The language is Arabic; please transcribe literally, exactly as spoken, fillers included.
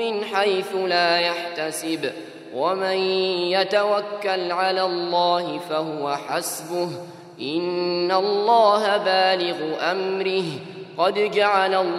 من حيث لا يحتسب ومن يتوكل على الله فهو حسبه إن الله بالغ أمره قد جعل الله